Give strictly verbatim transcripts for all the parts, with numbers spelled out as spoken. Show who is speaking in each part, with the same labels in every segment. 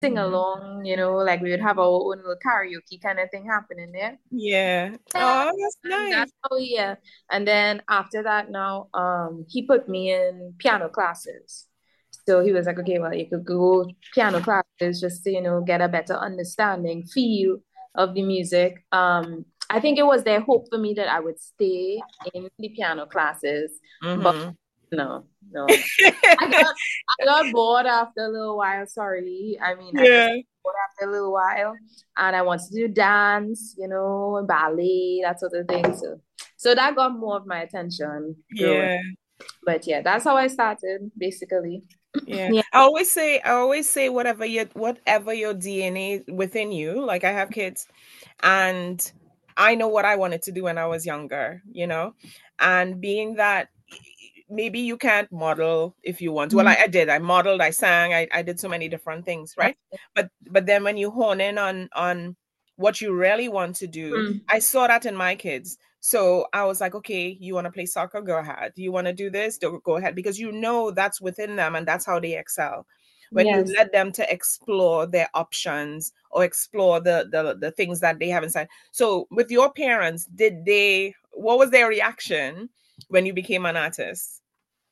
Speaker 1: sing
Speaker 2: Mhm.
Speaker 1: along, you know, like we would have our own little karaoke kind of thing happening there.
Speaker 2: Yeah.
Speaker 1: Yeah,
Speaker 2: Oh, that's
Speaker 1: and
Speaker 2: nice.
Speaker 1: that's how yeah. And then after that now, um, he put me in piano classes. So he was like, okay, well, you could go piano classes just to, you know, get a better understanding, feel of the music. Um, I think it was their hope for me that I would stay in the piano classes, but
Speaker 2: Mm-hmm.
Speaker 1: no, no. I got I got bored after a little while. Sorry. I mean, I just
Speaker 2: Yeah.
Speaker 1: got bored after a little while, and I wanted to do dance, you know, ballet, that sort of thing. So, so that got more of my attention growing.
Speaker 2: Yeah.
Speaker 1: But yeah, that's how I started, basically.
Speaker 2: Yeah.
Speaker 1: Yeah.
Speaker 2: I always say, I always say whatever your whatever your D N A within you, like I have kids and I know what I wanted to do when I was younger, you know? And being that maybe you can't model if you want to. Well, I, I did. I modeled, I sang, I, I did so many different things, right? But but then when you hone in on on what you really want to do,
Speaker 1: Mm,
Speaker 2: I saw that in my kids. So I was like, okay, you want to play soccer? Go ahead. You want to do this? Go go ahead. Because you know that's within them and that's how they excel. When you
Speaker 1: yes.
Speaker 2: let them to explore their options or explore the, the the things that they have inside. So with your parents, did they what was their reaction when you became an artist?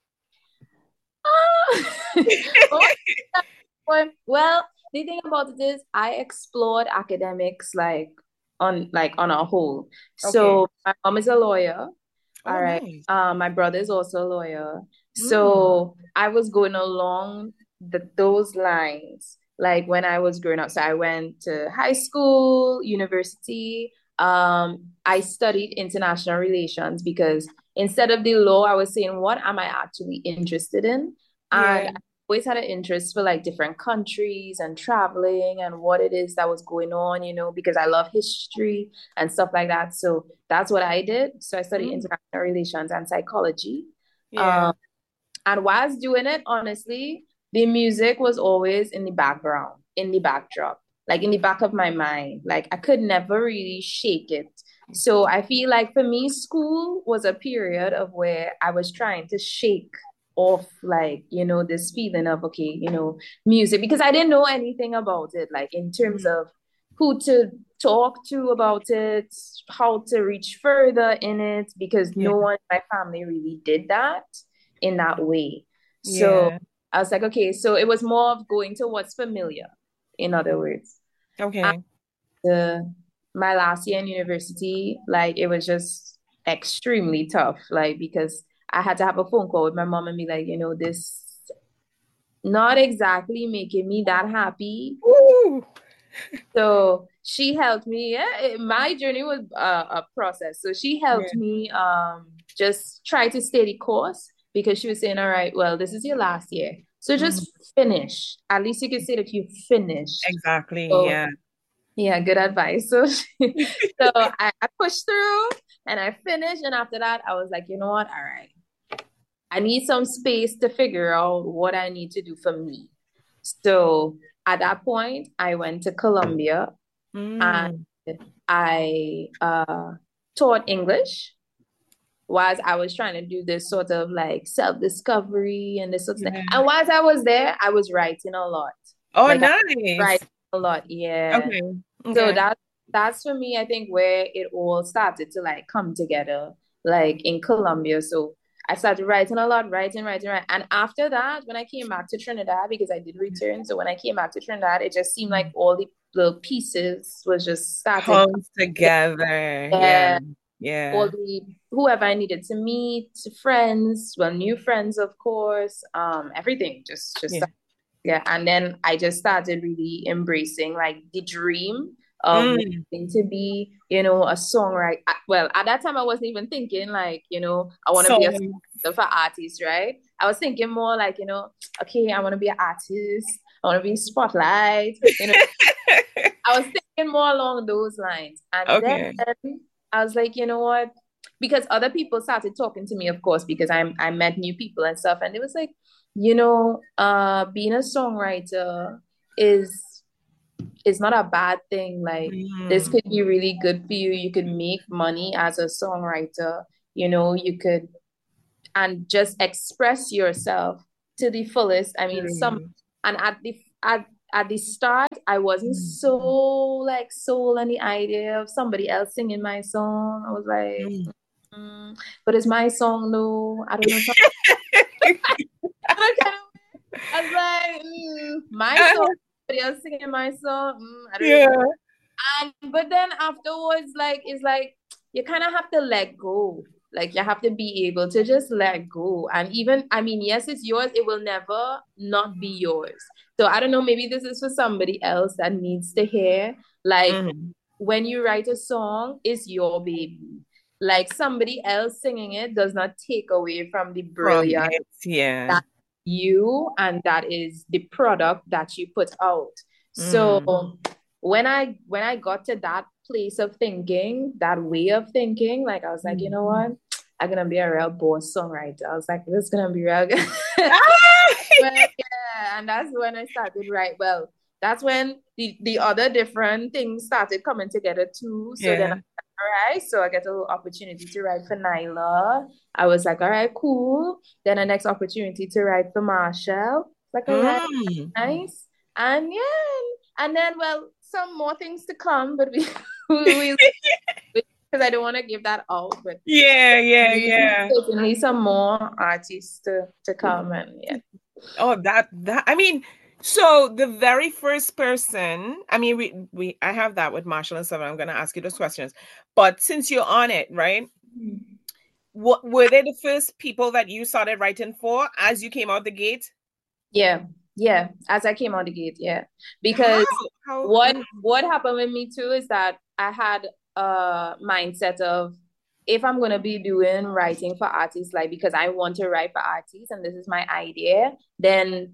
Speaker 1: Oh, well, well, the thing about it is I explored academics like on like on a whole.
Speaker 2: Okay.
Speaker 1: So my mom is a lawyer.
Speaker 2: Oh,
Speaker 1: All right.
Speaker 2: nice.
Speaker 1: Um, my brother is also a lawyer.
Speaker 2: Mm.
Speaker 1: So I was going along the, those lines, like when I was growing up. So I went to high school, university. Um, I studied international relations because instead of the law, I was saying, what am I actually interested in? And
Speaker 2: Yeah.
Speaker 1: I always had an interest for like different countries and traveling and what it is that was going on, you know, because I love history and stuff like that. So that's what I did. So I studied
Speaker 2: Mm.
Speaker 1: international relations and psychology.
Speaker 2: Yeah.
Speaker 1: Um, and while I was doing it, honestly, the music was always in the background, in the backdrop, like in the back of my mind. Like I could never really shake it. So I feel like for me, school was a period of where I was trying to shake off, like, you know, this feeling of, okay, you know, music, because I didn't know anything about it, like in terms
Speaker 2: Mm.
Speaker 1: of who to talk to about it, how to reach further in it, because
Speaker 2: Yeah.
Speaker 1: no one in my family really did that in that way. So
Speaker 2: Yeah.
Speaker 1: I was like, okay, so it was more of going to what's familiar, in other words.
Speaker 2: Okay.
Speaker 1: After my last year in university, like it was just extremely tough, like because I had to have a phone call with my mom and be like, you know, this not exactly making me that happy.
Speaker 2: Ooh.
Speaker 1: So she helped me. Yeah, it- my journey was a, a process. So she
Speaker 2: Yeah.
Speaker 1: helped me um just try to stay the course because she was saying, all right, well, this is your last year. So
Speaker 2: Mhm.
Speaker 1: just finish. At least you can say that you finished.
Speaker 2: Exactly.
Speaker 1: So
Speaker 2: Yeah.
Speaker 1: yeah, good advice. So so I, I pushed through and I finished. And after that, I was like, you know what? All right. I need some space to figure out what I need to do for me. So at that point, I went to Colombia and
Speaker 2: Mm.
Speaker 1: I uh, taught English whilst I was trying to do this sort of like self-discovery and this sort of thing.
Speaker 2: Yeah.
Speaker 1: And whilst I was there, I was writing a lot.
Speaker 2: Oh,
Speaker 1: Like I
Speaker 2: nice.
Speaker 1: write a lot, yeah.
Speaker 2: Okay.
Speaker 1: So
Speaker 2: Okay.
Speaker 1: that that's for me, I think, where it all started to like come together, like in Colombia. So I started writing a lot, writing, writing, writing. And after that, when I came back to Trinidad, because I did return, so when I came back to Trinidad, it just seemed like all the little pieces was just starting to come
Speaker 2: Comes together. Yeah.
Speaker 1: together. All
Speaker 2: Yeah.
Speaker 1: the whoever I needed to meet, friends, well, new friends, of course, um, everything just just
Speaker 2: Yeah.
Speaker 1: yeah, and then I just started really embracing like the dream of
Speaker 2: Mm.
Speaker 1: wanting to be, you know, a songwriter. Well, at that time, I wasn't even thinking like, you know, I want to be a
Speaker 2: So
Speaker 1: songwriter for artists, right? I was thinking more like, you know, okay, I want to be an artist. I want to be spotlight. You know, I was thinking more along those lines, and then
Speaker 2: okay.
Speaker 1: I was like, you know what? Because other people started talking to me, of course, because I I met new people and stuff, and it was like, you know, uh, being a songwriter is is not a bad thing. Like this
Speaker 2: Mm.
Speaker 1: could be really good for you. You could make money as a songwriter. You know, you could and just express yourself to the fullest. I mean, some
Speaker 2: True.
Speaker 1: and at the at at the start, I wasn't so like sold on the idea of somebody else singing my song. I was like,
Speaker 2: Mm.
Speaker 1: mm, but it's my song, though. I don't know. Some, I kind of, I was like, mm, my song, somebody else singing my song. Mm, I don't
Speaker 2: Yeah.
Speaker 1: know. And but then afterwards, like it's like you kind of have to let go. Like you have to be able to just let go. And even, I mean, yes, it's yours. It will never not be yours. So I don't know, maybe this is for somebody else that needs to hear. Like
Speaker 2: Mm-hmm.
Speaker 1: when you write a song, it's your baby. Like somebody else singing it does not take away from the
Speaker 2: From
Speaker 1: brilliance
Speaker 2: it, yeah.
Speaker 1: that you and that is the product that you put out. So
Speaker 2: Mm.
Speaker 1: when I when I got to that place of thinking, that way of thinking, like I was like, you
Speaker 2: Mm.
Speaker 1: know what? I'm gonna be a real boss songwriter. I was like, this is gonna be real good.
Speaker 2: Ah!
Speaker 1: But yeah, and that's when I started write. Well, that's when the the other different things started coming together too. So then, I,
Speaker 2: Yeah.
Speaker 1: all right, so I get a little opportunity to write for Nyla. I was like, all right, cool. Then the next opportunity to write for Marshall. Like, all right,
Speaker 2: Mm.
Speaker 1: nice. And yeah, and then well, some more things to come, but we we because I don't want to give that out, but
Speaker 2: Yeah, yeah, yeah.
Speaker 1: certainly some more artists to to come and yeah.
Speaker 2: Oh, that that I mean, so the very first person, I mean, we we I have that with Marshall and stuff, and I'm gonna ask you those questions. But since you're on it, right? What were they the first people that you started writing for as you came out the gate?
Speaker 1: Yeah, yeah. As I came out the gate, yeah.
Speaker 2: How?
Speaker 1: Because
Speaker 2: How?
Speaker 1: what what happened with me too is that I had a mindset of if I'm gonna be doing writing for artists, like because I want to write for artists and this is my idea, then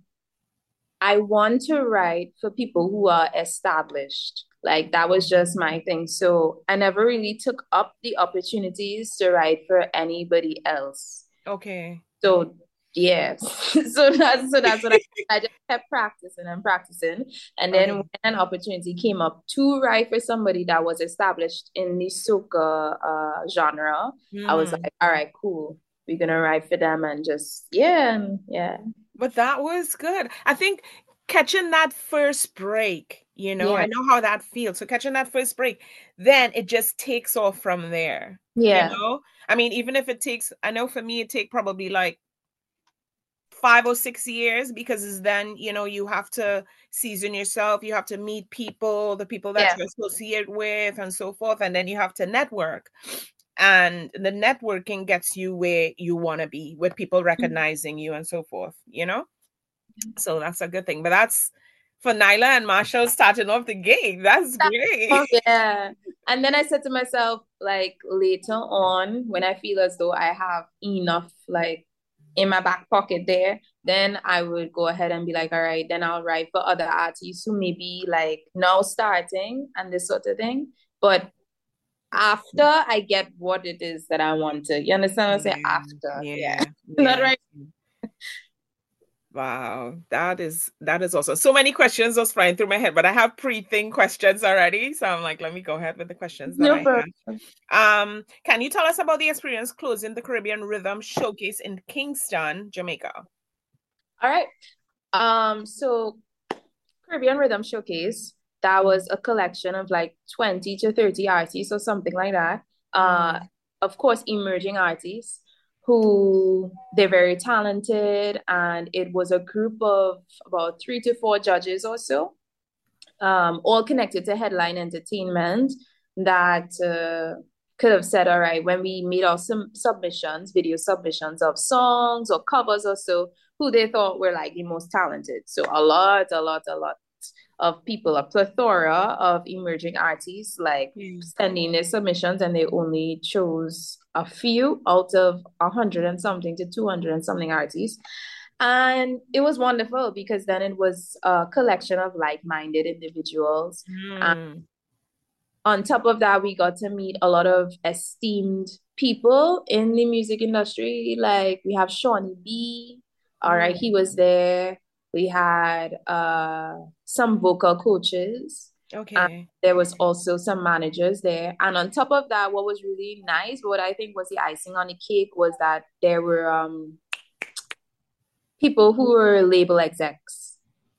Speaker 1: I want to write for people who are established. Like that was just my thing. So I never really took up the opportunities to write for anybody else.
Speaker 2: Okay.
Speaker 1: So yeah, so that's so that's what I I just kept practicing and practicing, and then when
Speaker 2: Okay.
Speaker 1: an opportunity came up to write for somebody that was established in the soca uh, genre, I was
Speaker 2: Mm.
Speaker 1: like, all right, cool, we're gonna write for them and just yeah, and yeah,
Speaker 2: But that was good. I think catching that first break, you know,
Speaker 1: yeah,
Speaker 2: I know how that feels. So catching that first break, then it just takes off from there, you
Speaker 1: yeah,
Speaker 2: know? I mean, even if it takes, I know for me, it take probably like five or six years because it's then, you know, you have to season yourself, you have to meet people, the people that
Speaker 1: yeah.
Speaker 2: you associate with, and so forth. And then you have to network. And the networking gets you where you want to be with people recognizing you and so forth, you know? So that's a good thing. But that's for Nyla and Marshall starting off the game. That's great.
Speaker 1: Oh, yeah. And then I said to myself, like later on, when I feel as though I have enough, like in my back pocket there, then I would go ahead and be like, all right, then I'll write for other artists who may be like now starting and this sort of thing. But after I get what it is that I want to, you understand what I say?
Speaker 2: Yeah,
Speaker 1: After, yeah.
Speaker 2: yeah,
Speaker 1: Not
Speaker 2: yeah.
Speaker 1: right.
Speaker 2: Wow, that is that is awesome. So many questions was flying through my head, but I have pre-think questions already. So I'm like, let me go ahead with the questions that
Speaker 1: No
Speaker 2: I
Speaker 1: problem.
Speaker 2: have. Um, can you tell us about the experience closing the Caribbean Rhythm Showcase in Kingston, Jamaica?
Speaker 1: All right. Um, so Caribbean Rhythm Showcase, that was a collection of like twenty to thirty artists or something like that. Uh,
Speaker 2: Mm.
Speaker 1: of course, emerging artists who they're very talented, and it was a group of about three to four judges or so, um, all connected to Headline Entertainment that uh, could have said, all right, when we made our some submissions, video submissions of songs or covers or so, who they thought were like the most talented. So a lot, a lot, a lot of people, a plethora of emerging artists, like
Speaker 2: Yeah.
Speaker 1: sending their submissions, and they only chose a few out of a hundred and something to two hundred and something artists. And it was wonderful because then it was a collection of like-minded individuals. And
Speaker 2: Mm.
Speaker 1: on top of that, we got to meet a lot of esteemed people in the music industry. Like we have Shawnee B. All right,
Speaker 2: Mm.
Speaker 1: he was there. We had uh, some vocal coaches. And
Speaker 2: Okay.
Speaker 1: there was also some managers there. And on top of that, what was really nice, what I think was the icing on the cake was that there were um, people who were label execs.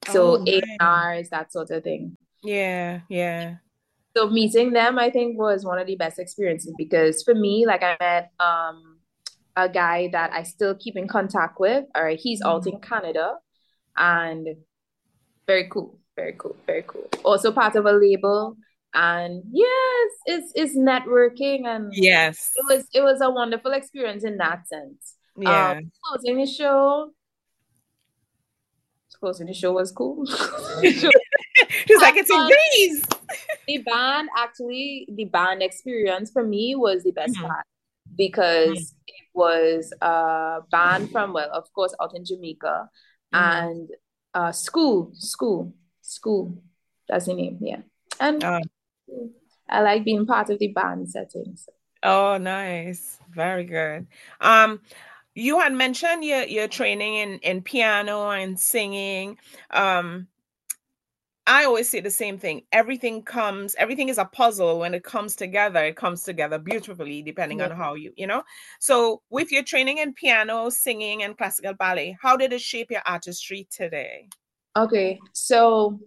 Speaker 2: Oh,
Speaker 1: So
Speaker 2: nice.
Speaker 1: A and Rs, that sort of thing.
Speaker 2: Yeah, yeah.
Speaker 1: So meeting them, I think, was one of the best experiences because for me, like I met um a guy that I still keep in contact with, or he's out
Speaker 2: Mhm.
Speaker 1: in Canada, and very cool, very cool, very cool. Also part of a label, and yes, it's it's networking, and it
Speaker 2: Yes.
Speaker 1: was it was a wonderful experience in that sense. Um,
Speaker 2: Yeah.
Speaker 1: closing the show, closing the show was cool.
Speaker 2: She's like, it's in Greece.
Speaker 1: The band, actually, the band experience for me was the best
Speaker 2: Mhm.
Speaker 1: part because it was a band from, well, of course, out in Jamaica,
Speaker 2: Mhm.
Speaker 1: and uh, school, school, school. That's the name, yeah. And
Speaker 2: Oh,
Speaker 1: I like being part of the band settings.
Speaker 2: oh, nice. Very good. Um, you had mentioned your your training in in piano and singing. Um, I always say the same thing. Everything comes, everything is a puzzle. When it comes together, it comes together beautifully, depending
Speaker 1: Yeah.
Speaker 2: on how you, you know. So, with your training in piano, singing, and classical ballet, how did it shape your artistry today?
Speaker 1: Okay, so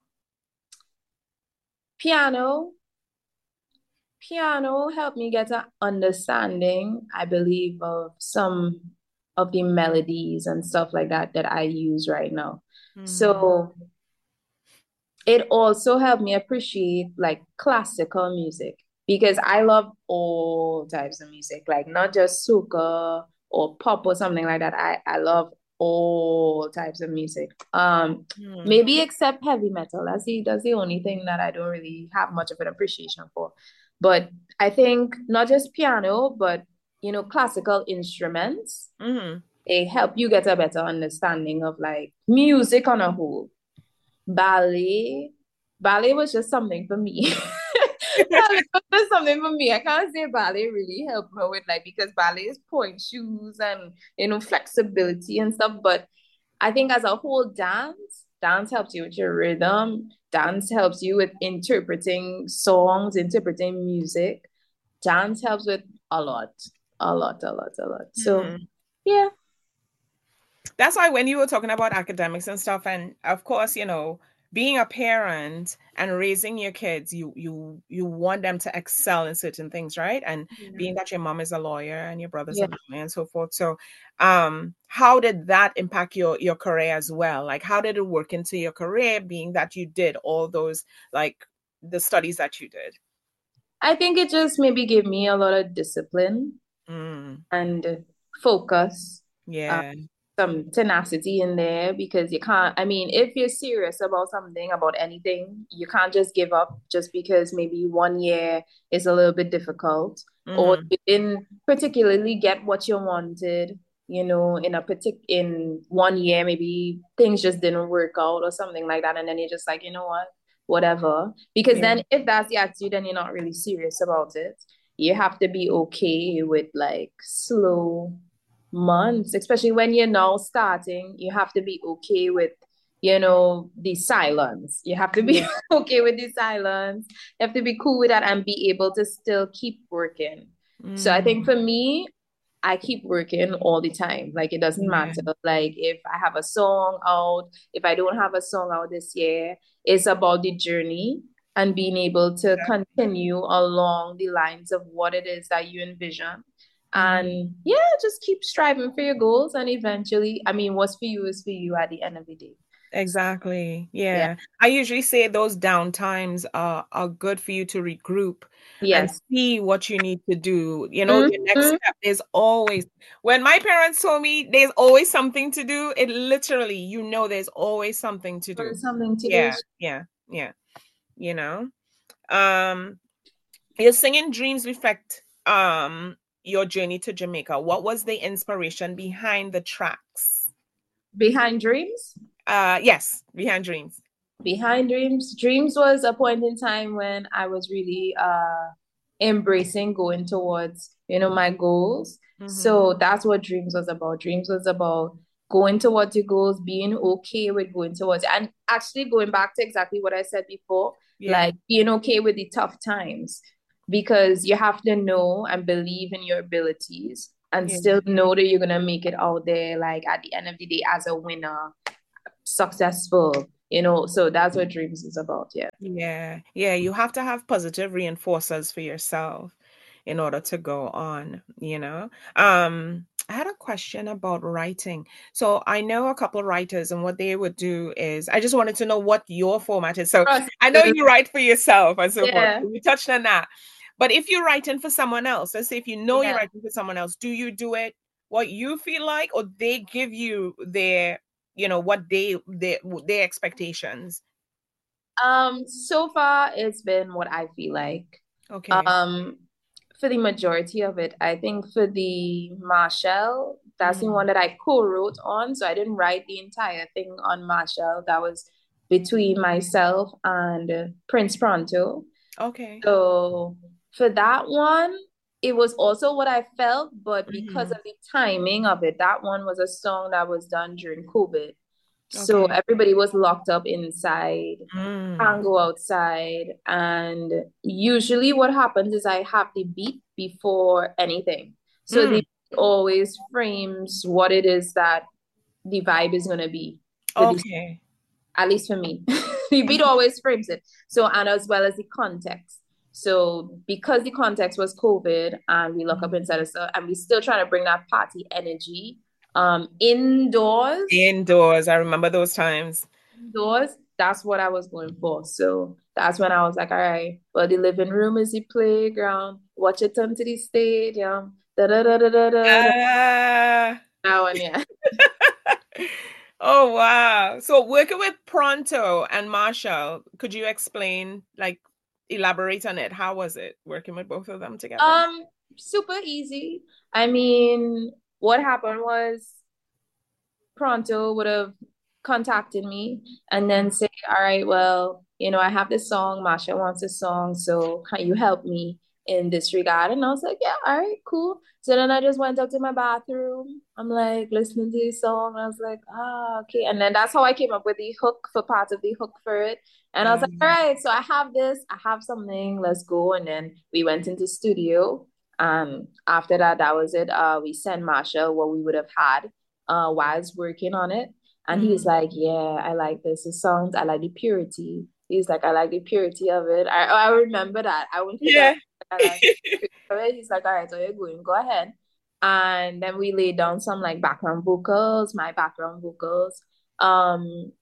Speaker 1: piano, piano helped me get an understanding, I believe, of some of the melodies and stuff like that that I use right now.
Speaker 2: Hmm.
Speaker 1: So it also helped me appreciate like classical music because I love all types of music, like not just soca or pop or something like that. I, I love all types of music. Um,
Speaker 2: Hmm.
Speaker 1: maybe except heavy metal. That's the that's the only thing that I don't really have much of an appreciation for. But I think not just piano, but you know, classical instruments,
Speaker 2: Hmm.
Speaker 1: they help you get a better understanding of like music on a whole. Ballet, ballet was just something for me. Ballet was just something for me. I can't say ballet really helped me with like because ballet is point shoes and you know flexibility and stuff. But I think as a whole, dance, dance helps you with your rhythm. Dance helps you with interpreting songs, interpreting music. Dance helps with a lot, a lot, a lot, a lot. So
Speaker 2: Hmm.
Speaker 1: yeah,
Speaker 2: That's why when you were talking about academics and stuff, and of course, you know, being a parent and raising your kids, you you you want them to excel in certain things, right? And being that your mom is a lawyer and your brother's
Speaker 1: yeah.
Speaker 2: a lawyer and so forth. So um how did that impact your your career as well? Like how did it work into your career, being that you did all those like the studies that you did?
Speaker 1: I think it just maybe gave me a lot of discipline
Speaker 2: Mm,
Speaker 1: and focus, uh,
Speaker 2: yeah.
Speaker 1: some tenacity in there because you can't, I mean, if you're serious about something, about anything, you can't just give up just because maybe one year is a little bit difficult or
Speaker 2: Mm-hmm.
Speaker 1: you didn't particularly get what you wanted, you know, in a partic in one year, maybe things just didn't work out or something like that. And then you're just like, you know what, whatever. Because
Speaker 2: Yeah.
Speaker 1: then if that's the attitude, then you're not really serious about it. You have to be okay with like slow months, especially when you're now starting, you have to be okay with, you know, the silence. You have to be
Speaker 2: Yeah.
Speaker 1: okay with the silence. You have to be cool with that and be able to still keep working. So I
Speaker 2: Mm,
Speaker 1: think for me, I keep working all the time. Like it doesn't
Speaker 2: yeah.
Speaker 1: matter. Like if I have a song out, if I don't have a song out this year, it's about the journey and being able to continue along the lines of what it is that you envision.
Speaker 2: Mhm.
Speaker 1: And yeah, just keep striving for your goals. And eventually, I mean, what's for you is for you at the end of the day.
Speaker 2: Exactly.
Speaker 1: Yeah.
Speaker 2: Yeah. I usually say those down times are, are good for you to regroup and
Speaker 1: Yes.
Speaker 2: see what you need to do. You know, your next
Speaker 1: Mm-hmm.
Speaker 2: step is always, when my parents told me there's always something to do, it literally, you know, there's always something to do.
Speaker 1: There's something to do.
Speaker 2: Yeah. Yeah. Yeah. You know, um, your singing dreams reflect um your journey to Jamaica. What was the inspiration behind the tracks?
Speaker 1: Behind dreams.
Speaker 2: Uh, yes, behind dreams.
Speaker 1: Behind dreams. Dreams was a point in time when I was really uh embracing going towards, you know, my goals.
Speaker 2: Mm-hmm.
Speaker 1: So that's what dreams was about. Dreams was about going towards your goals, being okay with going towards it. And actually going back to exactly what I said before,
Speaker 2: Yeah.
Speaker 1: like being okay with the tough times because you have to know and believe in your abilities and
Speaker 2: Yeah.
Speaker 1: still know that you're gonna make it out there like at the end of the day as a winner successful, you know. So that's what dreams is about. Yeah.
Speaker 2: Yeah. Yeah. You have to have positive reinforcers for yourself in order to go on, you know. Um, I had a question about writing. So I know a couple of writers, and what they would do is I just wanted to know what your format is. So
Speaker 1: Process.
Speaker 2: I know you write for yourself and so forth.
Speaker 1: Yeah.
Speaker 2: We touched on that. But if you're writing for someone else, let's say if you know you're
Speaker 1: Yeah.
Speaker 2: writing for someone else, do you do it what you feel like, or they give you their, you know, what they their their expectations?
Speaker 1: Um, so far it's been what I feel like.
Speaker 2: Okay.
Speaker 1: Um, for the majority of it, I think for the Marshall, that's the
Speaker 2: Mm.
Speaker 1: one that I co-wrote on. So I didn't write the entire thing on Marshall. That was between myself and uh, Prince Pronto.
Speaker 2: Okay.
Speaker 1: So for that one, it was also what I felt, but because
Speaker 2: Hmm.
Speaker 1: of the timing of it, that one was a song that was done during COVID. So
Speaker 2: Okay.
Speaker 1: everybody was locked up inside,
Speaker 2: Mm.
Speaker 1: can't go outside. And usually what happens is I have the beat before anything. So the
Speaker 2: Mm.
Speaker 1: beat always frames what it is that the vibe is gonna be for this,
Speaker 2: Okay.
Speaker 1: at least for me. The beat always frames it. So, and as well as the context. So because the context was COVID and we lock up
Speaker 2: Mm.
Speaker 1: inside of stuff and we still trying to bring that party energy um indoors
Speaker 2: Indoors. I remember those times.
Speaker 1: indoors, that's what I was going for. So that's when I was like, all right, well, the living room is the playground. Watch it turn to the stadium. Da da da da da da. Da.
Speaker 2: Ah.
Speaker 1: That one, yeah.
Speaker 2: Oh wow. So working with Pronto and Marshall, could you explain, like elaborate on it? How was it working with both of them together?
Speaker 1: Um, super easy. I mean, what happened was Pronto would have contacted me and then
Speaker 2: Mm.
Speaker 1: say, all right, well, you know, I have this song, Masha wants this song, so can you help me in this regard? And I was like, yeah, all right, cool. So then I just went up to my bathroom. I'm like listening to this song. I was like, ah, okay. And then that's how I came up with the hook for part of the hook for it. And I was like, all
Speaker 2: Um,
Speaker 1: right, so I have this, I have something, let's go. And then we went into studio. Um, after that, that was it. Uh, we sent Marsha what we would have had uh whilst working on it. And he's
Speaker 2: mm.
Speaker 1: like, yeah, I like this. It sounds, I like the purity. He's like, I like the purity of it. I I remember that. I won't forget.
Speaker 2: Yeah.
Speaker 1: I like the purity of it. He's like, all right, so you're going, go ahead. And then we laid down some like background vocals, my background vocals. Um,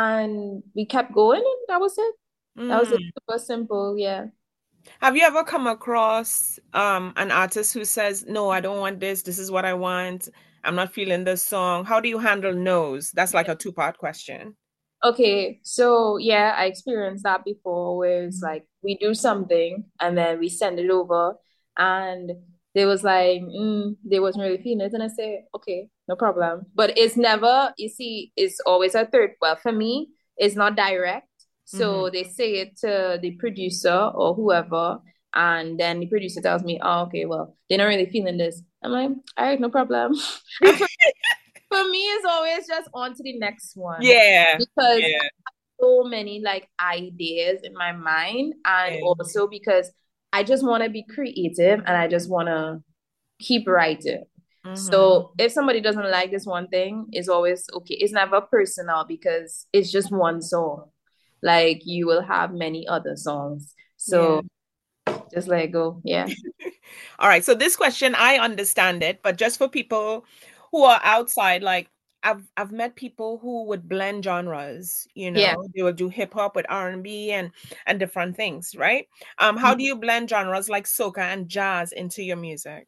Speaker 1: and we kept going, and that was it. That was it.
Speaker 2: Mm.
Speaker 1: Super simple, yeah.
Speaker 2: Have you ever come across um an artist who says, "No, I don't want this. This is what I want. I'm not feeling this song." How do you handle no's? That's like a two-part question.
Speaker 1: Okay, so yeah, I experienced that before where it's like we do something and then we send it over and they was like, mm, they wasn't really feeling it. And I say, okay, no problem. But it's never, you see, it's always a third. Well, for me, it's not direct.
Speaker 2: Mm-hmm.
Speaker 1: So they say it to the producer or whoever, and then the producer tells me, oh, okay, well, they're not really feeling this. I'm like, all right, no problem. And for, for me, it's always just on to the next one
Speaker 2: Yeah.
Speaker 1: because
Speaker 2: Yeah.
Speaker 1: so many like ideas in my mind and
Speaker 2: Yeah.
Speaker 1: also because I just want to be creative and I just want to keep writing.
Speaker 2: Mm-hmm.
Speaker 1: So if somebody doesn't like this one thing, it's always okay. It's never personal because it's just one song. Like you will have many other songs.
Speaker 2: Yeah.
Speaker 1: So just let it go. Yeah.
Speaker 2: All right. So this question, I understand it, but just for people who are outside, like I've I've met people who would blend genres, you
Speaker 1: Yeah.
Speaker 2: know, they will do hip hop with R and B and and different things, right? Um, how do you blend genres like soca and jazz into your music?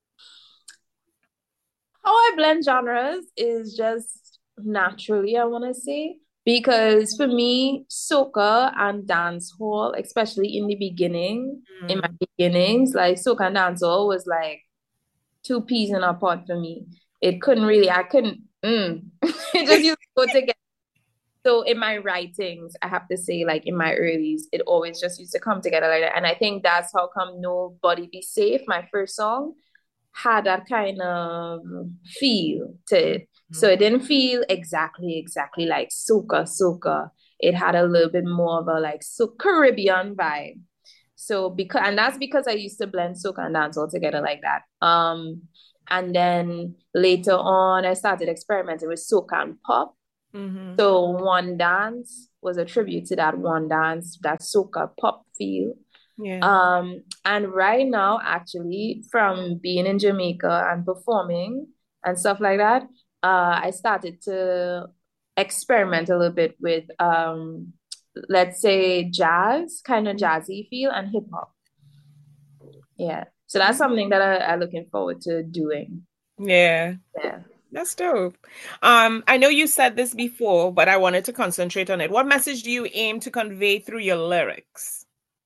Speaker 1: How I blend genres is just naturally, I want to say, because for me, soca and dancehall, especially in the beginning, in my
Speaker 2: Mm.
Speaker 1: beginnings, like soca and dancehall was like two peas in a pot for me. It couldn't really, I couldn't, mm. It just used to go together. So in my writings, I have to say, like in my earlies, it always just used to come together like that. And I think that's how come Nobody Be Safe, my first song, had that kind of feel to it. So
Speaker 2: Mm.
Speaker 1: it didn't feel exactly, exactly like soca, soca. It had a little bit more of a like so Caribbean vibe. So because and that's because I used to blend soca and dance all together like that. Um, and then later on, I started experimenting with soca and pop.
Speaker 2: Mm-hmm.
Speaker 1: So One Dance was a tribute to that One Dance, that soca pop feel.
Speaker 2: Yeah.
Speaker 1: Um, and right now, actually, from being in Jamaica and performing and stuff like that, uh, I started to experiment a little bit with, um, let's say, jazz, kind of jazzy feel, and hip hop. Yeah. So that's something that I, I'm looking forward to doing.
Speaker 2: Yeah.
Speaker 1: Yeah.
Speaker 2: That's dope. Um, I know you said this before, but I wanted to concentrate on it. What message do you aim to convey through your lyrics?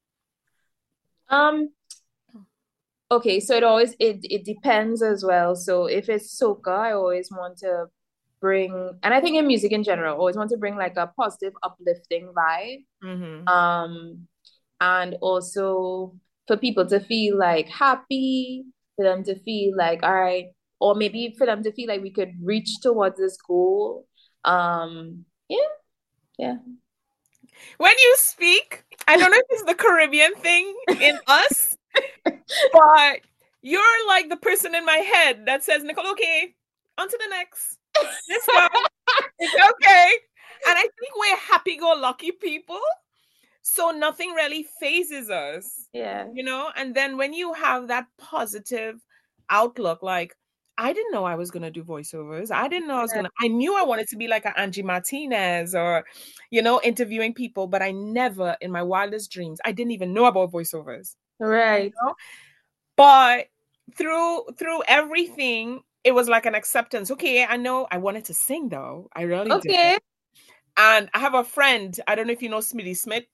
Speaker 1: Um, okay, so it always it it depends as well. So if it's soca, I always want to bring, and I think in music in general, I always want to bring like a positive, uplifting vibe.
Speaker 2: Mm-hmm.
Speaker 1: Um, and also for people to feel like happy, for them to feel like, all right, or maybe for them to feel like we could reach towards this goal. Um, yeah, yeah.
Speaker 2: When you speak, I don't know if it's the Caribbean thing in us, but you're like the person in my head that says, Nicole, okay, on to the next. Let's go. It's okay. And I think we're happy-go-lucky people. So nothing really phases us,
Speaker 1: Yeah.
Speaker 2: you know? And then when you have that positive outlook, like, I didn't know I was going to do voiceovers. I didn't know I was going to, I knew I wanted to be like an Angie Martinez or, you know, interviewing people, but I never in my wildest dreams, I didn't even know about voiceovers, you
Speaker 1: Right.
Speaker 2: know? But through, through everything, it was like an acceptance. Okay, I know I wanted to sing though. I really did.
Speaker 1: Okay.
Speaker 2: And I have a friend, I don't know if you know Smitty Smith.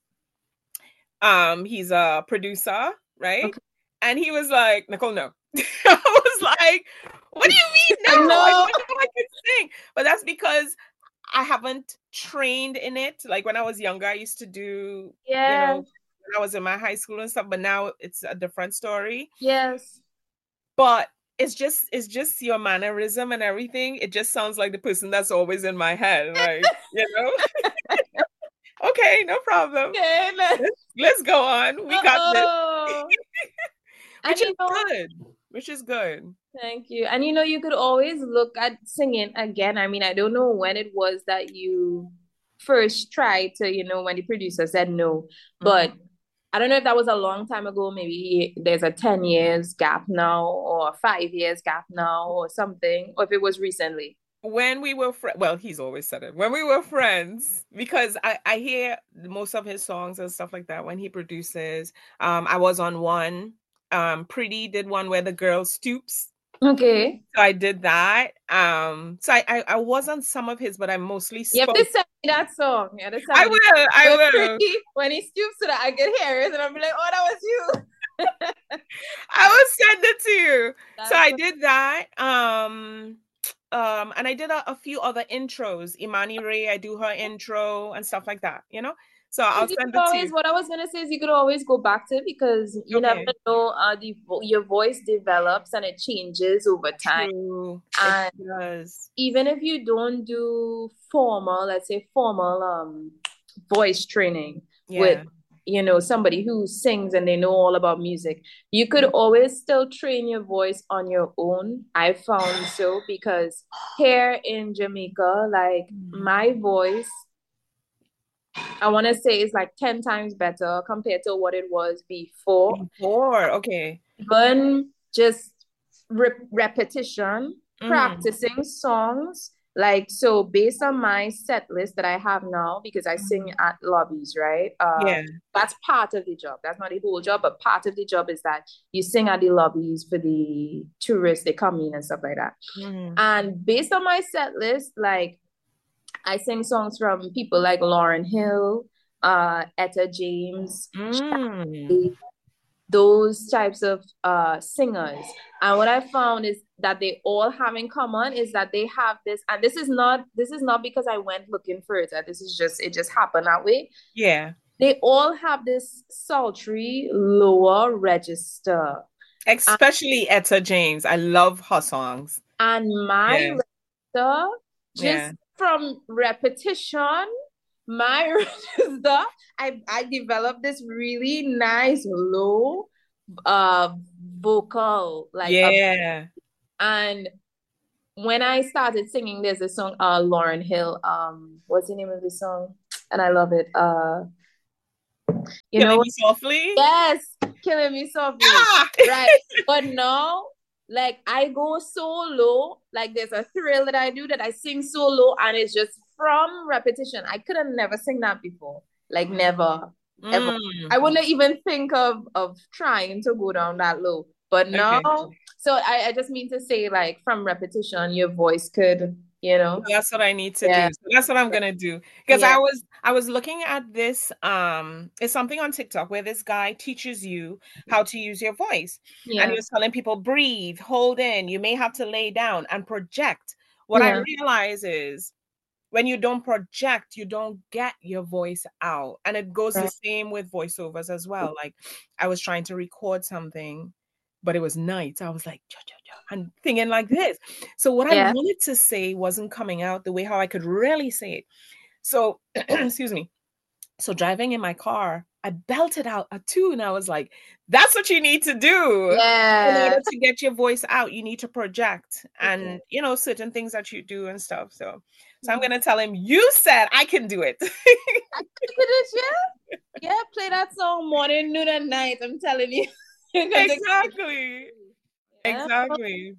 Speaker 2: Um, he's a producer, right?
Speaker 1: Okay.
Speaker 2: And he was like, Nicole, no. I was like, what do you mean no? I
Speaker 1: No.
Speaker 2: know I can sing. But that's because I haven't trained in it. Like when I was younger, I used to do, you know,
Speaker 1: Yeah.
Speaker 2: when I was in my high school and stuff, but now it's a different story.
Speaker 1: Yes.
Speaker 2: But it's just it's just your mannerism and everything. It just sounds like the person that's always in my head. Like, you know, okay, no problem.
Speaker 1: Okay. Let's,
Speaker 2: Let's, let's go on. We got this.
Speaker 1: uh-oh. And
Speaker 2: Which is
Speaker 1: you know,
Speaker 2: good. Which is good.
Speaker 1: thank you. And you know, you could always look at singing again. I mean, I don't know when it was that you first tried to, you know, when the producer said no,
Speaker 2: Mhm.
Speaker 1: but I don't know if that was a long time ago. Maybe there's a ten years gap now, or a five years gap now, or something, or if it was recently.
Speaker 2: When we were friends, well, he's always said it. When we were friends, because I I hear most of his songs and stuff like that when he produces. Um, I was on one. Um, Pretty did one where the girl stoops.
Speaker 1: Okay.
Speaker 2: So I did that. Um, so I, I I was on some of his, but I mostly
Speaker 1: You have
Speaker 2: spoke.
Speaker 1: to send me that song. You have to send
Speaker 2: I
Speaker 1: me the
Speaker 2: will, I
Speaker 1: when
Speaker 2: will.
Speaker 1: Pretty when he stoops so that I can hear it, and I'm like, oh, that was you.
Speaker 2: I will send it to you. So
Speaker 1: That's
Speaker 2: I
Speaker 1: so
Speaker 2: did that. Um, um, and I did a, a few other intros. Imani Ray, I do her intro and stuff like that, you know? So I'll
Speaker 1: you
Speaker 2: send
Speaker 1: could
Speaker 2: it to you.
Speaker 1: always, what I was gonna say is you could always go back to it because you never
Speaker 2: Okay.
Speaker 1: know, uh the your voice develops and it changes over time.
Speaker 2: True. It
Speaker 1: And
Speaker 2: does.
Speaker 1: even if you don't do formal, let's say formal um voice training with,
Speaker 2: Yeah.
Speaker 1: you know, somebody who sings and they know all about music, you could always still train your voice on your own. I found so because here in Jamaica, like
Speaker 2: Mm.
Speaker 1: my voice, I want to say is like ten times better compared to what it was before.
Speaker 2: Before, okay.
Speaker 1: Even just re- repetition,
Speaker 2: Mm.
Speaker 1: practicing songs. Like, so based on my set list that I have now, because I sing
Speaker 2: Mm.
Speaker 1: at lobbies, right? Uh,
Speaker 2: Yeah.
Speaker 1: that's part of the job. That's not the whole job, but part of the job is that you sing at the lobbies for the tourists, they come in and stuff like that.
Speaker 2: Mm.
Speaker 1: And based on my set list, like I sing songs from people like Lauryn Hill, uh, Etta James,
Speaker 2: Mm.
Speaker 1: those types of uh, singers. And what I found is that they all have in common is that they have this, and this is not this is not because I went looking for it. This is just it just happened that way.
Speaker 2: Yeah.
Speaker 1: They all have this sultry lower register, and,
Speaker 2: Especially Etta James. I love her songs.
Speaker 1: and my
Speaker 2: Yeah.
Speaker 1: register,
Speaker 2: Yeah.
Speaker 1: just from repetition, my register, I I developed this really nice low uh vocal like a,
Speaker 2: Yeah.
Speaker 1: and when I started singing, there's a song, uh, Lauryn Hill. Um, what's the name of the song? And I love it. Uh, you
Speaker 2: Killing
Speaker 1: know,
Speaker 2: Me Softly.
Speaker 1: yes, Killing Me Softly.
Speaker 2: Ah!
Speaker 1: Right. But now, like I go so low, like there's a thrill that I do that I sing so low, and it's just from repetition. I could have never sing that before. Like never, ever.
Speaker 2: Mm,
Speaker 1: I wouldn't even think of of trying to go down that low. But now,
Speaker 2: okay.
Speaker 1: so I, I just mean to say, like from repetition, your voice could, you know,
Speaker 2: That's what I need to
Speaker 1: yeah,
Speaker 2: do. So that's what I'm gonna do. Because I
Speaker 1: yeah,
Speaker 2: was I was looking at this, um, it's something on TikTok where this guy teaches you how to use your voice. And he
Speaker 1: yeah,
Speaker 2: was telling people, breathe, hold in, you may have to lay down and project. What I
Speaker 1: yeah,
Speaker 2: realize is when you don't project, you don't get your voice out. And it goes the
Speaker 1: right,
Speaker 2: same with voiceovers as well. Like I was trying to record something, but it was night. I was like, cha, cha, cha, and thinking like this. So what I
Speaker 1: yeah,
Speaker 2: wanted to say wasn't coming out the way how I could really say it. So, excuse me. So driving in my car, I belted out a tune. I was like, that's what you need to do. In
Speaker 1: yeah.
Speaker 2: order to get your voice out, you need to project and, you know, certain things that you do and stuff. So, so I'm going to tell him, you said I can do it.
Speaker 1: I could do this, yeah. Yeah, play that song morning, noon, and night. I'm telling you. Because it,
Speaker 2: Exactly.
Speaker 1: yeah.
Speaker 2: Exactly.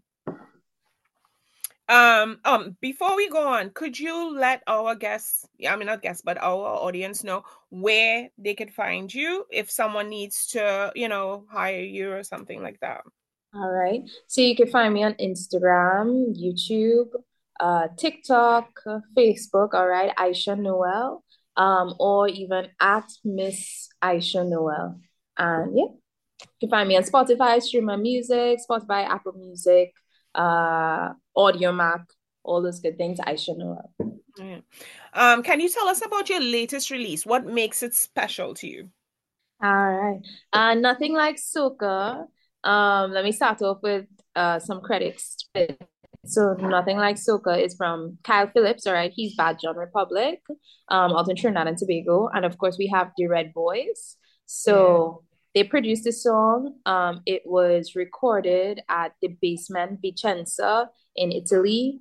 Speaker 2: Um, um, before we go on, could you let our guests, I mean not guests, but our audience know where they could find you if someone needs to, you know, hire you or something like that?
Speaker 1: All right. So you can find me on Instagram, YouTube, uh, TikTok, uh, Facebook, all right, Aisha Noel, um, or even at Miss Aisha Noel. And yeah, you can find me on Spotify, stream my music, Spotify, Apple Music, uh, Audio Mac, all those good things, Aisha Noel.
Speaker 2: Yeah. Um, can you tell us about your latest release? What makes it special to you?
Speaker 1: All right. Uh, nothing like Soca. Um, let me start off with uh some credits. So Nothing Like Soca is from Kyle Phillips, all right. He's Bad John Republic, um, out in Trinidad and Tobago. And of course we have the Red Boys.
Speaker 2: Yeah.
Speaker 1: So they produced the song. Um, it was recorded at the Basement Vicenza in Italy.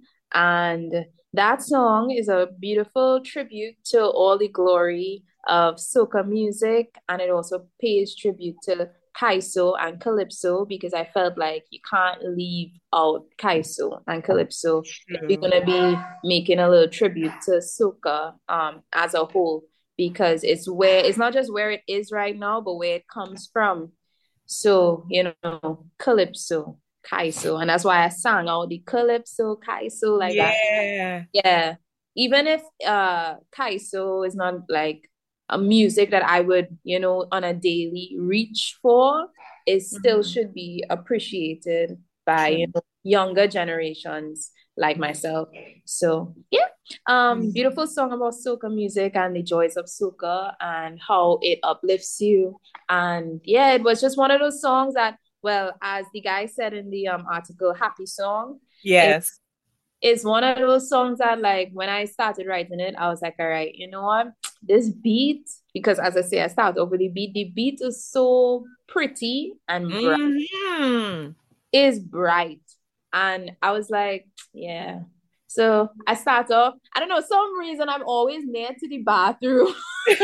Speaker 1: And that song is a beautiful tribute to all the glory of soca music, and it also pays tribute to Kaiso and Calypso because I felt like you can't leave out Kaiso and Calypso if you're
Speaker 2: True.
Speaker 1: gonna be making a little tribute to soca um as a whole, because it's where it's not just where it is right now, but where it comes from. So, you know, Calypso, Kaiso, and that's why I sang all the Calypso, Kaiso like that.
Speaker 2: Yeah.
Speaker 1: Yeah. Even if uh Kaiso is not like a music that I would, you know, on a daily reach for, it still
Speaker 2: Mhm.
Speaker 1: should be appreciated by, you
Speaker 2: True.
Speaker 1: know, younger generations like myself. So yeah. Um,
Speaker 2: Mhm.
Speaker 1: beautiful song about soca music and the joys of soca and how it uplifts you. And yeah, it was just one of those songs that, well, as the guy said in the um article, happy song. It
Speaker 2: Yes.
Speaker 1: it's one of those songs that, like, when I started writing it, I was like, all right, you know what? This beat, because as I say, I started over the beat. The beat is so pretty and bright,
Speaker 2: Hmm.
Speaker 1: is bright. And I was like, yeah. So I start off, I don't know, some reason I'm always near to the bathroom.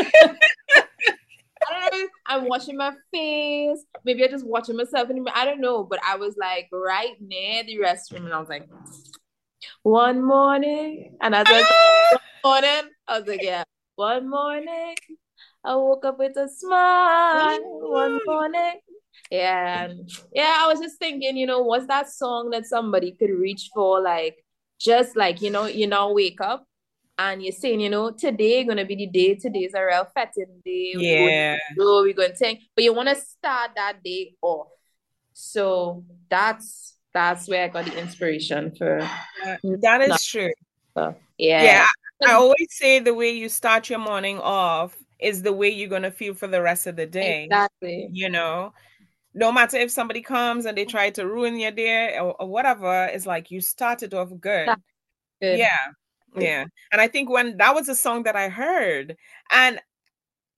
Speaker 1: I don't know. I'm washing my face. Maybe I'm just watching myself in the mirror. I don't know. But I was like right near the restroom and I was like, one morning. And as I said, one morning, I was like, yeah, one morning, I woke up with a smile. One morning. Yeah. And yeah, I was just thinking, you know, what's that song that somebody could reach for? Like, just like, you know, you now wake up and you're saying, you know, today gonna be the day. Today's a real fetting day. We go to
Speaker 2: Yeah.
Speaker 1: go, we going to think, but you want to start that day off. So that's that's where I got the inspiration for.
Speaker 2: That, that
Speaker 1: No,
Speaker 2: is true. Yeah.
Speaker 1: yeah.
Speaker 2: I, I always say the way you start your morning off is the way you're going to feel for the rest of the day.
Speaker 1: Exactly.
Speaker 2: You know, no matter if somebody comes and they try to ruin your day or, or whatever, it's like you started off
Speaker 1: That's
Speaker 2: good.
Speaker 1: good.
Speaker 2: Yeah. Yeah. And I think when that was a song that I heard, and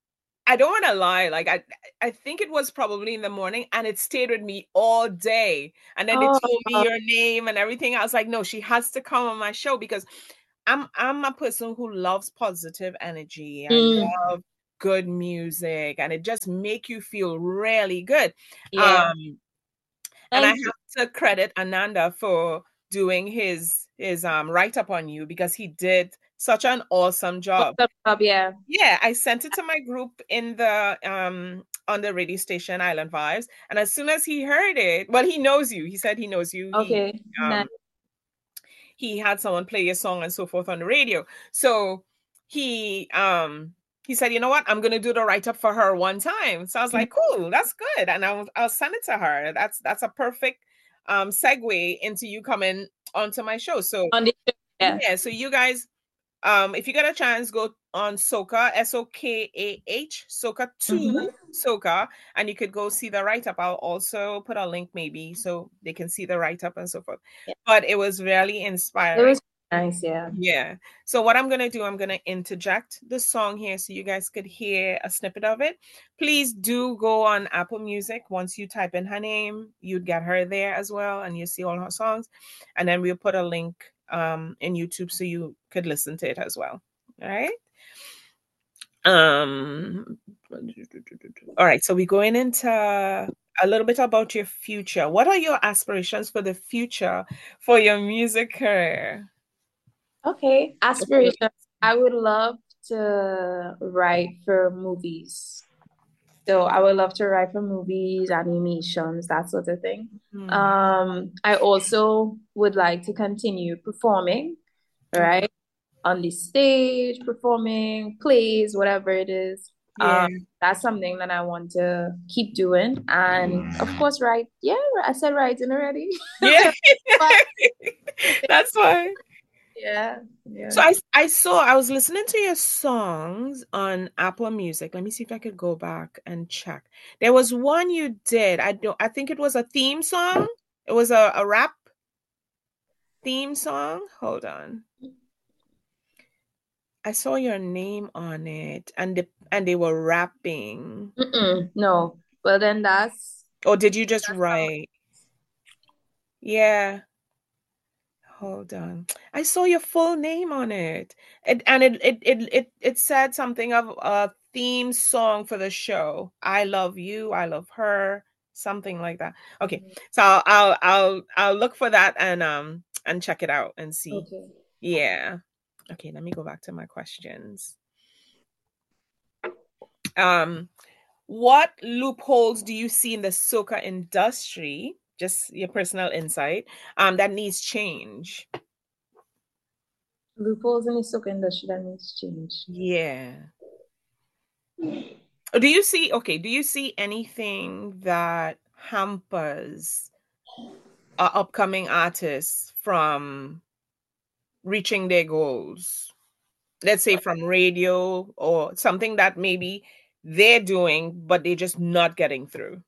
Speaker 2: I don't want to lie. Like I, I think it was probably in the morning, and it stayed with me all day. And then they
Speaker 1: Oh,
Speaker 2: told me your name and everything. I was like, no, she has to come on my show because I'm I'm a person who loves positive energy. I
Speaker 1: mm,
Speaker 2: love good music, and it just make you feel really good.
Speaker 1: yeah.
Speaker 2: Um, and I
Speaker 1: Thank you.
Speaker 2: have to credit Ananda for doing his his um write up on you because he did such an awesome job.
Speaker 1: Awesome job, yeah.
Speaker 2: Yeah, I sent it to my group in the um on the radio station Island Vibes, and as soon as he heard it, well, he knows you. He said he knows you. He
Speaker 1: Okay. Nice.
Speaker 2: um he had someone play a song and so forth on the radio. So he um he said, you know what, I'm gonna do the write up for her one time. So I was like, cool, that's good, and I'll I'll send it to her. That's that's a perfect um segue into you coming onto my show. So
Speaker 1: On the yeah.
Speaker 2: yeah, so you guys, um, if you get a chance, go on Soca, S O K A H, Soca
Speaker 1: Mm-hmm.
Speaker 2: two, Soca, and you could go see the write up. I'll also put a link maybe so they can see the write up and so forth.
Speaker 1: Yeah.
Speaker 2: But it was really
Speaker 1: It
Speaker 2: inspiring.
Speaker 1: was nice, yeah.
Speaker 2: Yeah. So what I'm going to do, I'm going to interject the song here so you guys could hear a snippet of it. Please do go on Apple Music. Once you type in her name, you'd get her there as well, and you see all her songs. And then we'll put a link um, in YouTube so you could listen to it as well. All right. Um, all right. So we're going into a little bit about your future. What are your aspirations for the future for your music career?
Speaker 1: Okay. Aspiration. I would love to write for movies. So I would love to write for movies, animations, that sort of thing.
Speaker 2: Hmm.
Speaker 1: Um, I also would like to continue performing,
Speaker 2: Okay.
Speaker 1: right? On the stage, performing, plays, whatever it is.
Speaker 2: Yeah.
Speaker 1: Um, that's something that I want to keep doing. And of course, write. Yeah, I said writing already.
Speaker 2: Yeah.
Speaker 1: But
Speaker 2: That's why.
Speaker 1: yeah, yeah.
Speaker 2: So I I saw I was listening to your songs on Apple Music. Let me see if I could go back and check. There was one you did. I don't I think it was a theme song. It was a, a rap theme song. Hold on. I saw your name on it and the and they were rapping.
Speaker 1: Mm-mm, no. Well, then that's
Speaker 2: Or did you just
Speaker 1: that's some.
Speaker 2: write? Yeah. Hold on. I saw your full name on it. It and it it it it, it said something of a theme song for the show. I love you, I love her, something like that. Okay. So I'll I'll I'll, I'll look for that and um and check it out and see.
Speaker 1: Okay.
Speaker 2: Yeah. Okay, let me go back to my questions. Um what loopholes do you see in the soca industry? Just your personal insight, um, that needs change.
Speaker 1: Loopholes in the soca industry that needs change.
Speaker 2: Yeah. Do you see, okay, do you see anything that hampers uh, upcoming artists from reaching their goals? Let's say from radio or something that maybe they're doing, but they're just not getting through.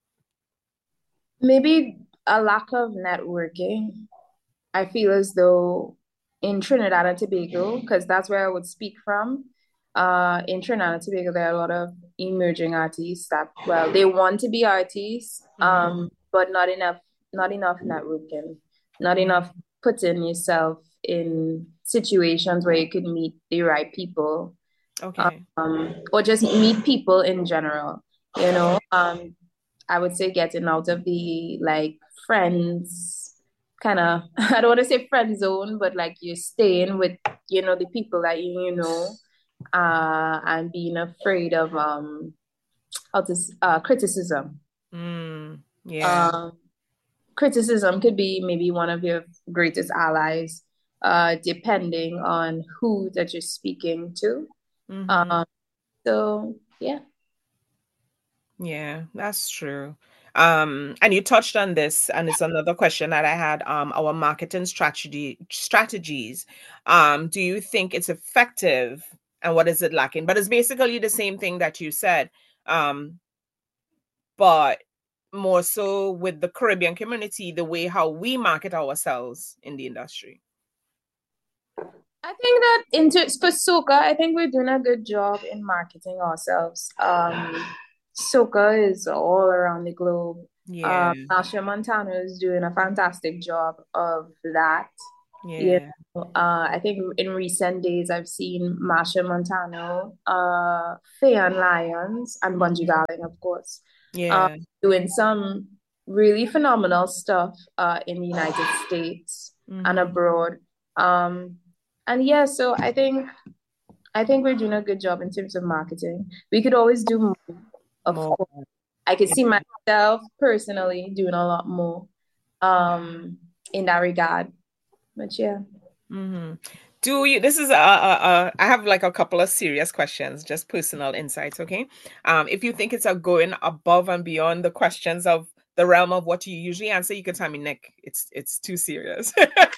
Speaker 1: Maybe a lack of networking. I feel as though in Trinidad and Tobago, because that's where I would speak from, uh, in Trinidad and Tobago, there are a lot of emerging artists that, well, they want to be artists,
Speaker 2: Mm-hmm.
Speaker 1: um, but not enough, not enough networking, not enough putting yourself in situations where you could meet the right people,
Speaker 2: Okay.
Speaker 1: um, or just meet people in general, you know. Um, I would say getting out of the like friends kind of, I don't want to say friend zone, but like you're staying with, you know, the people that you, you know, uh, and being afraid of um how to s- uh criticism.
Speaker 2: Mm, yeah.
Speaker 1: Um, criticism could be maybe one of your greatest allies, uh, depending on who that you're speaking to.
Speaker 2: Mm-hmm.
Speaker 1: Um, so yeah.
Speaker 2: Yeah, that's true. Um, and you touched on this, and it's another question that I had. Um, our marketing strategy strategies. Um, do you think it's effective, and what is it lacking? But it's basically the same thing that you said. Um, but more so with the Caribbean community, the way how we market ourselves in the industry.
Speaker 1: I think that into for soca, I think we're doing a good job in marketing ourselves. Um, soca is all around the globe. Um,
Speaker 2: Yeah,
Speaker 1: Marsha Montano is doing a fantastic job of that. You
Speaker 2: yeah,
Speaker 1: know, uh, I think in recent days I've seen Marsha Montano, uh, Fay Lyons, and Bunji
Speaker 2: mhm,
Speaker 1: Garlin, of course, uh,
Speaker 2: yeah.
Speaker 1: doing some really phenomenal stuff uh, in the United States and
Speaker 2: Mm-hmm.
Speaker 1: abroad. Um, and yeah, so I think I think we're doing a good job in terms of marketing. We could always do more, of
Speaker 2: More.
Speaker 1: course. I could
Speaker 2: Yeah.
Speaker 1: see myself personally doing a lot more um in that regard. But yeah.
Speaker 2: Mm-hmm. Do you, this is a, a, a, I have like a couple of serious questions, just personal insights, okay? Um, if you think it's a going above and beyond the questions of the realm of what you usually answer, you can tell me, Nick, it's it's too serious.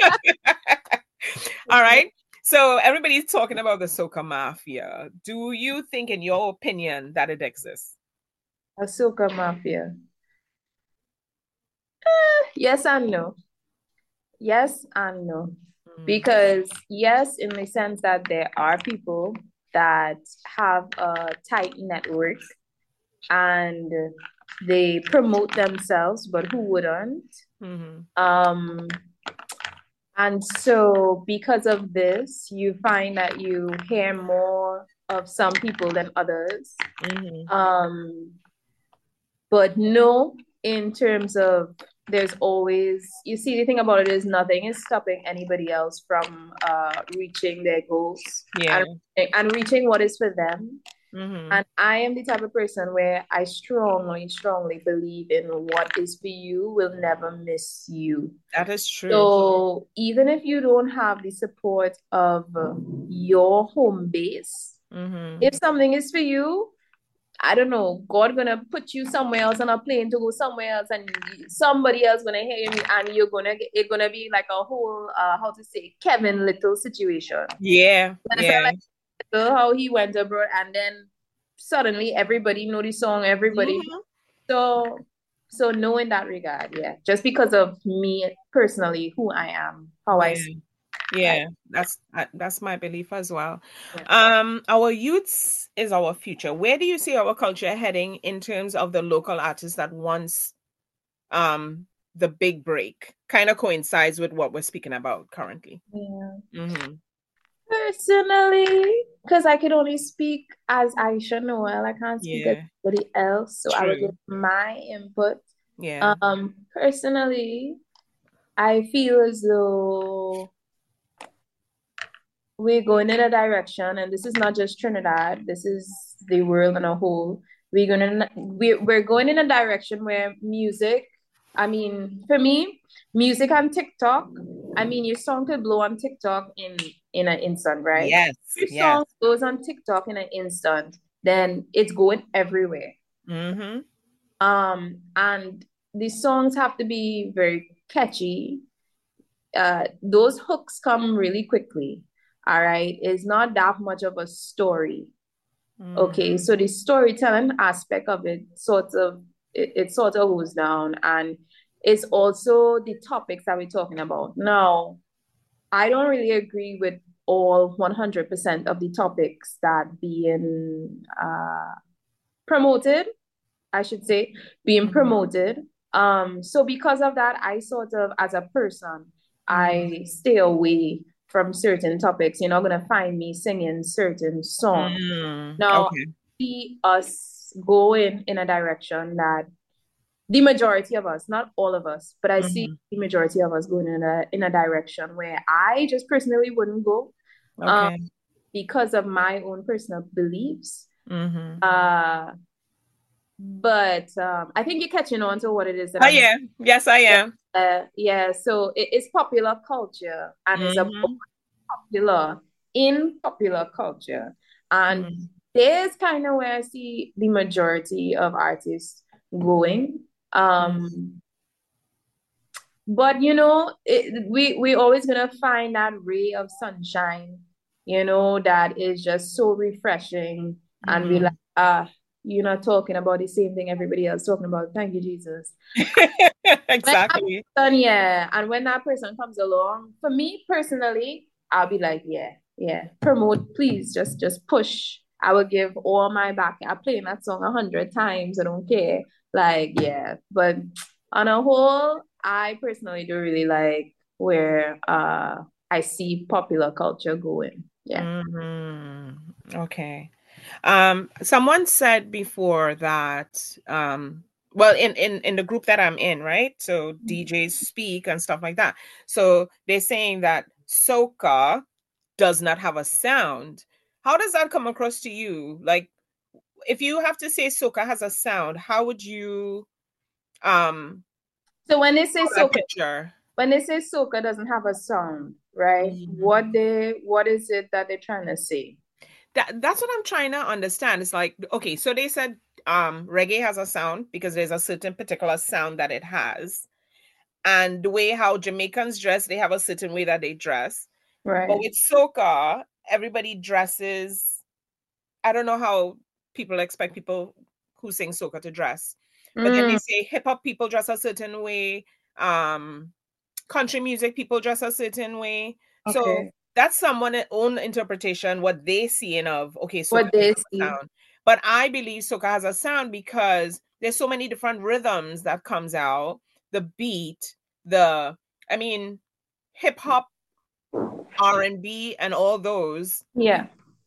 Speaker 2: All right. So everybody's talking about the soca mafia. Do you think, in your opinion, that it exists?
Speaker 1: Ahsoka Mafia. Yes and no. Yes and no.
Speaker 2: Mm,
Speaker 1: Because yes, in the sense that there are people that have a tight network and they promote themselves, but who wouldn't?
Speaker 2: mm-hmm.
Speaker 1: Um, and so because of this, you find that you hear more of some people than others.
Speaker 2: Mm-hmm.
Speaker 1: Um, but no, in terms of there's always, you see, the thing about it is nothing is stopping anybody else from uh, reaching their goals
Speaker 2: Yeah.
Speaker 1: and, and reaching what is for them.
Speaker 2: Mm-hmm.
Speaker 1: And I am the type of person where I strongly, strongly believe in what is for you will never miss you.
Speaker 2: That is true.
Speaker 1: So even if you don't have the support of uh, your home base,
Speaker 2: Mm-hmm.
Speaker 1: if something is for you, I don't know, God gonna put you somewhere else on a plane to go somewhere else, and somebody else gonna hear you, and you're gonna get it gonna be like a whole uh how to say Kevin Little situation.
Speaker 2: Yeah.
Speaker 1: Understand,
Speaker 2: Yeah.
Speaker 1: like Little, how he went abroad, and then suddenly everybody know the song, everybody.
Speaker 2: Mm-hmm.
Speaker 1: So so no, in that regard, yeah, just because of me personally, who I am, how I
Speaker 2: Yeah.
Speaker 1: see life.
Speaker 2: Yeah, that's uh, that's my belief as well.
Speaker 1: Yeah.
Speaker 2: Um, our youths is our future. Where do you see our culture heading in terms of the local artists that once um the big break kind of coincides with what we're speaking about currently?
Speaker 1: Yeah.
Speaker 2: Mm-hmm.
Speaker 1: Personally, because I could only speak as Aisha Noel, I can't speak as
Speaker 2: Yeah,
Speaker 1: anybody else, so I will give
Speaker 2: true.
Speaker 1: my input.
Speaker 2: Yeah.
Speaker 1: Um, personally, I feel as though we're going in a direction, and this is not just Trinidad, this is the world in a whole. We're gonna we're we're going in a direction where music, I mean, for me, music on TikTok, I mean, your song could blow on TikTok in in an instant, right?
Speaker 2: Yes.
Speaker 1: Your
Speaker 2: Yes.
Speaker 1: song goes on TikTok in an instant, then it's going everywhere.
Speaker 2: Mm-hmm.
Speaker 1: Um, and the songs have to be very catchy. Uh, those hooks come really quickly. All right. It's not that much of a story.
Speaker 2: Mm-hmm.
Speaker 1: Okay. So the storytelling aspect of it sort of it, it sort of goes down. And it's also the topics that we're talking about. Now, I don't really agree with all one hundred percent of the topics that being uh promoted, I should say, being
Speaker 2: Mm-hmm.
Speaker 1: promoted. Um, so because of that, I sort of, as a person,
Speaker 2: Mm-hmm.
Speaker 1: I stay away from certain topics. You're not gonna find me singing certain songs.
Speaker 2: Mm-hmm.
Speaker 1: Now,
Speaker 2: Okay.
Speaker 1: see us going in a direction that the majority of us, not all of us, but I see
Speaker 2: Mm-hmm.
Speaker 1: the majority of us going in a in a direction where I just personally wouldn't go, um,
Speaker 2: Okay.
Speaker 1: because of my own personal beliefs.
Speaker 2: Mm-hmm.
Speaker 1: Uh, but um, I think you're catching on to what it is that
Speaker 2: Oh
Speaker 1: I'm.
Speaker 2: yeah. Yes, I am.
Speaker 1: Uh, yeah, so it, it's popular culture and it's a
Speaker 2: Mm-hmm.
Speaker 1: popular in popular culture, and
Speaker 2: Mm-hmm.
Speaker 1: there's kind of where I see the majority of artists going. Um, but you know, it, we we always gonna find that ray of sunshine, you know, that is just so refreshing, and we like,
Speaker 2: Mm-hmm.
Speaker 1: ah, you're not talking about the same thing everybody else talking about. Thank you, Jesus. When that
Speaker 2: Exactly.
Speaker 1: person, yeah, and when that person comes along, for me personally, I'll be like, yeah, yeah, promote, please, just just push. I will give all my back. I play that song a hundred times. I don't care. Like, yeah. But on a whole, I personally do really like where uh I see popular culture going. Yeah.
Speaker 2: Mhm. Okay. Um, someone said before that, um, well, in, in, in the group that I'm in, right? So D Js speak and stuff like that. So they're saying that soca does not have a sound. How does that come across to you? Like, if you have to say soca has a sound, how would you um
Speaker 1: So when they say
Speaker 2: draw that
Speaker 1: soca,
Speaker 2: picture?
Speaker 1: when they say soca doesn't have a sound, right?
Speaker 2: Mhm.
Speaker 1: What they what is it that they're trying to say?
Speaker 2: That that's what I'm trying to understand. It's like, okay, so they said um reggae has a sound because there's a certain particular sound that it has. And the way how Jamaicans dress, they have a certain way that they dress. But
Speaker 1: Right.
Speaker 2: with soca, everybody dresses. I don't know how people expect people who sing soca to dress. But then they
Speaker 1: Mm,
Speaker 2: say hip hop people dress a certain way. Um, country music people dress a certain way. So
Speaker 1: okay.
Speaker 2: that's someone's own interpretation, what they seeing of, okay, soca
Speaker 1: What
Speaker 2: doesn't
Speaker 1: they
Speaker 2: have a
Speaker 1: see.
Speaker 2: sound. But I believe soca has a sound because there's so many different rhythms that comes out, the beat, the, I mean, hip hop, R and B, and all those
Speaker 1: Yeah.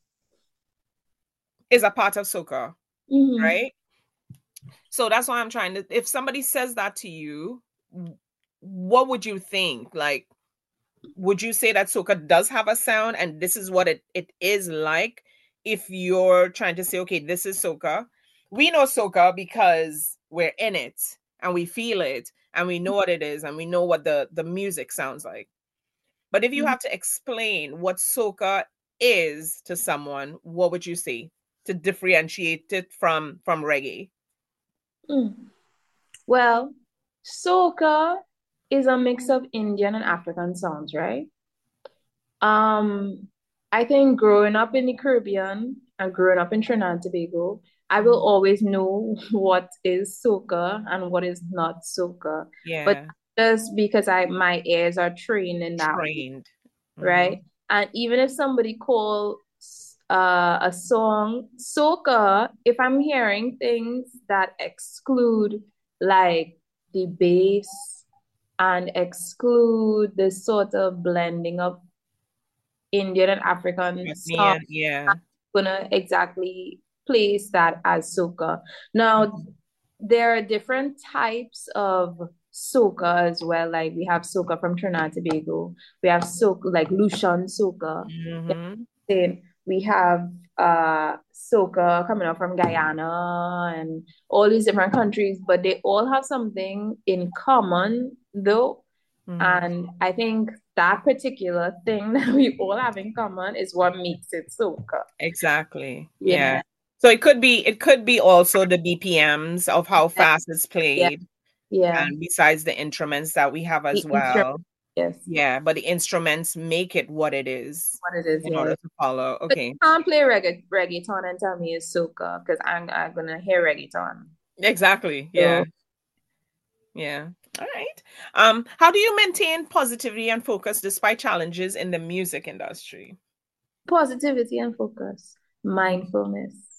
Speaker 2: is a part of soca,
Speaker 1: Hmm.
Speaker 2: right? So that's why I'm trying to, if somebody says that to you, what would you think? Like, would you say that soca does have a sound and this is what it, it is like if you're trying to say, okay, this is soca? We know soca because we're in it and we feel it and we know what it is and we know what the, the music sounds like. But if you have to explain what soca is to someone, what would you say to differentiate it from from reggae?
Speaker 1: Mm. Well, soca is a mix of Indian and African sounds, right? Um, I think growing up in the Caribbean and growing up in Trinidad and Tobago, I will always know what is soca and what is not soca. But
Speaker 2: Yeah,
Speaker 1: just because I my ears are trained in that way,
Speaker 2: trained. Hmm.
Speaker 1: right? And even if somebody call uh, a song soca, if I'm hearing things that exclude like the bass and exclude the sort of blending of Indian and African songs,
Speaker 2: Yeah, yeah.
Speaker 1: gonna exactly place that as soca. Now, there are different types of soca as well. Like we have soca from Trinidad and Tobago. We have soca like Lucian soca.
Speaker 2: Hmm.
Speaker 1: Then we have uh soca coming up from Guyana and all these different countries, but they all have something in common though.
Speaker 2: Hmm.
Speaker 1: And I think that particular thing that we all have in common is what makes it soca.
Speaker 2: Exactly. Yeah.
Speaker 1: Yeah,
Speaker 2: So it could be it could be also the B P Ms of how
Speaker 1: yeah,
Speaker 2: fast it's
Speaker 1: yeah,
Speaker 2: played,
Speaker 1: yeah.
Speaker 2: and besides the instruments that we have
Speaker 1: The
Speaker 2: as
Speaker 1: instrument,
Speaker 2: well.
Speaker 1: yes,
Speaker 2: Yeah, but the instruments make it what it is
Speaker 1: what it is,
Speaker 2: in
Speaker 1: yeah.
Speaker 2: order to follow.
Speaker 1: But
Speaker 2: Okay.
Speaker 1: you can't play regga reggaeton and tell me it's soca because I'm, I'm gonna hear reggaeton.
Speaker 2: Exactly. Yeah.
Speaker 1: So
Speaker 2: Yeah. All right. Um, how do you maintain positivity and focus despite challenges in the music industry?
Speaker 1: positivity and focus, mindfulness.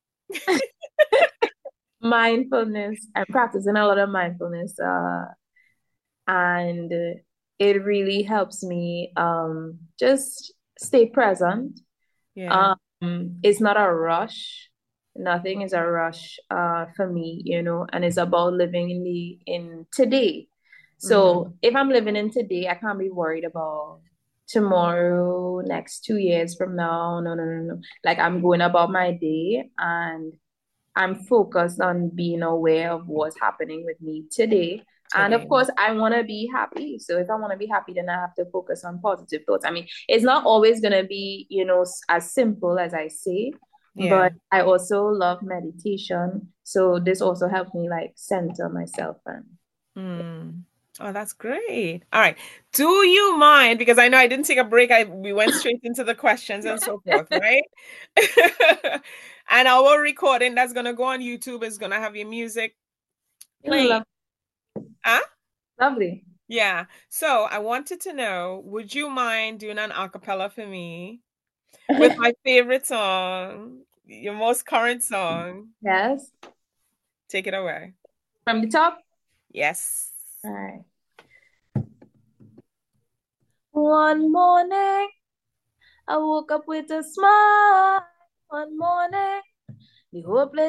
Speaker 1: Mindfulness. I'm practicing a lot of mindfulness, uh, and it really helps me um, just stay present.
Speaker 2: Yeah.
Speaker 1: Um, it's not a rush. Nothing is a rush uh, for me, you know, and it's about living in the in today.
Speaker 2: Mm-hmm.
Speaker 1: So if I'm living in today, I can't be worried about tomorrow, next two years from now. No, no, no, no. Like I'm going about my day and I'm focused on being aware of what's happening with me today. And of
Speaker 2: Today.
Speaker 1: course, I want to be happy. So if I want to be happy, then I have to focus on positive thoughts. I mean, it's not always going to be, you know, as simple as I say,
Speaker 2: Yeah.
Speaker 1: but I also love meditation. So this also helps me like center myself and
Speaker 2: Hmm. Oh, that's great. All right. Do you mind? Because I know I didn't take a break. I we went straight into the questions and so forth, right? And our recording that's gonna go on YouTube is gonna have your music playing.
Speaker 1: love,
Speaker 2: Huh?
Speaker 1: lovely.
Speaker 2: Yeah. So I wanted to know, would you mind doing an acapella for me with my favorite song, your most current song?
Speaker 1: Yes.
Speaker 2: Take it away.
Speaker 1: From the top.
Speaker 2: Yes.
Speaker 1: All right. One morning, I woke up with a smile. One morning, the whole place